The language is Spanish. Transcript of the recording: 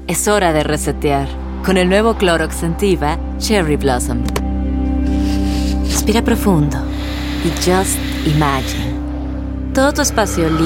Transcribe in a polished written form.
Es hora de resetear. Con el nuevo Clorox Scentiva Cherry Blossom. Respira profundo y just imagine. Todo tu espacio